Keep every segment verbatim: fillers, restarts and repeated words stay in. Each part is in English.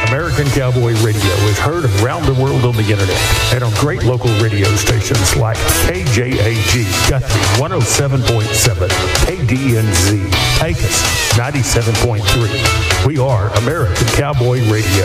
American Cowboy Radio is heard around the world on the internet and on great local radio stations like K J A G, Guthrie one oh seven point seven, K D N Z, Pecos ninety-seven point three. We are American Cowboy Radio.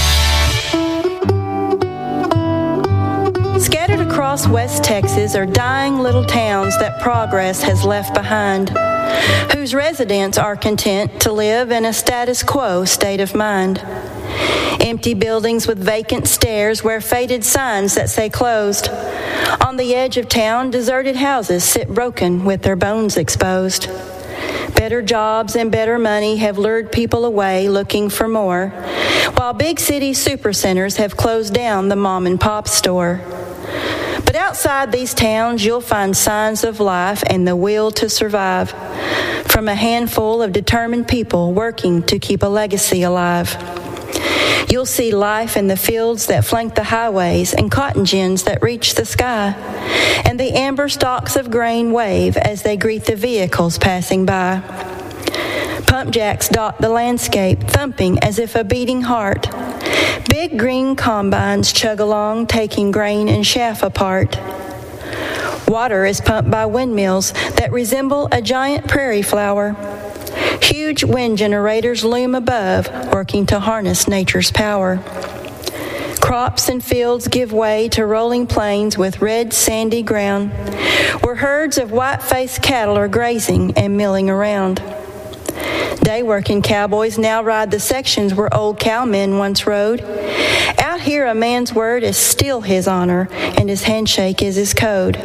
Scattered across West Texas are dying little towns that progress has left behind, whose residents are content to live in a status quo state of mind. Empty buildings with vacant stairs wear faded signs that say closed. On the edge of town, deserted houses sit broken with their bones exposed. Better jobs and better money have lured people away looking for more, while big city supercenters have closed down the mom and pop store. But outside these towns, you'll find signs of life and the will to survive from a handful of determined people working to keep a legacy alive. You'll see life in the fields that flank the highways and cotton gins that reach the sky, and the amber stalks of grain wave as they greet the vehicles passing by. Pump jacks dot the landscape, thumping as if a beating heart. Big green combines chug along, taking grain and chaff apart. Water is pumped by windmills that resemble a giant prairie flower. Huge wind generators loom above, working to harness nature's power. Crops and fields give way to rolling plains with red, sandy ground, where herds of white-faced cattle are grazing and milling around. Day-working cowboys now ride the sections where old cowmen once rode. Out here, a man's word is still his honor, and his handshake is his code.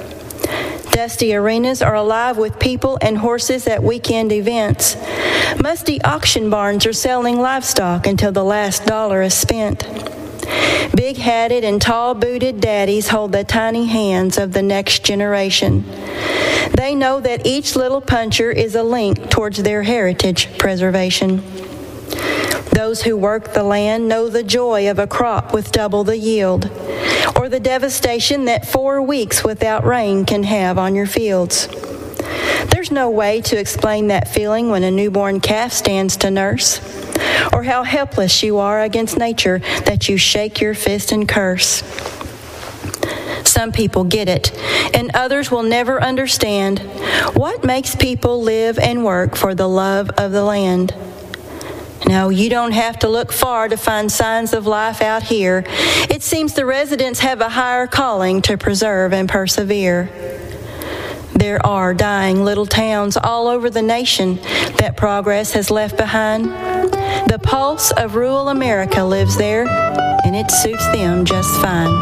Dusty arenas are alive with people and horses at weekend events. Musty auction barns are selling livestock until the last dollar is spent. Big-hatted and tall-booted daddies hold the tiny hands of the next generation. They know that each little puncher is a link towards their heritage preservation. Those who work the land know the joy of a crop with double the yield, or the devastation that four weeks without rain can have on your fields. There's no way to explain that feeling when a newborn calf stands to nurse, or how helpless you are against nature that you shake your fist and curse. Some people get it, and others will never understand what makes people live and work for the love of the land. No, you don't have to look far to find signs of life out here. It seems the residents have a higher calling to preserve and persevere. There are dying little towns all over the nation that progress has left behind. The pulse of rural America lives there, and it suits them just fine.